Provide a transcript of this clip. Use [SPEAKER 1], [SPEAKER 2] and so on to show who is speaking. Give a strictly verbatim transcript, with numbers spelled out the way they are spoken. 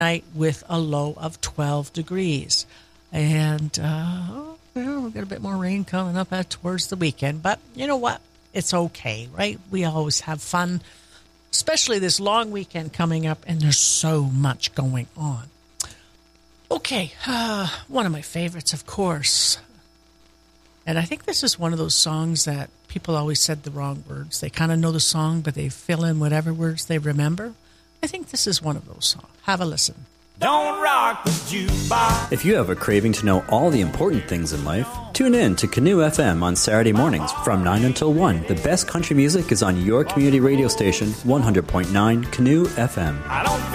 [SPEAKER 1] night with a low of twelve degrees. And uh, well, we've got a bit more rain coming up at, towards the weekend. But you know what? It's okay, right? We always have fun, especially this long weekend coming up, and there's so much going on. Okay, uh, one of my favorites, of course. And I think this is one of those songs that people always said the wrong words. They kind of know the song, but they fill in whatever words they remember. I think this is one of those songs. Have a listen.
[SPEAKER 2] Don't rock the jukebox.
[SPEAKER 3] If you have a craving to know all the important things in life, tune in to Canoe F M on Saturday mornings from nine until one. The best country music is on your community radio station, one hundred point nine Canoe F M.
[SPEAKER 2] I don't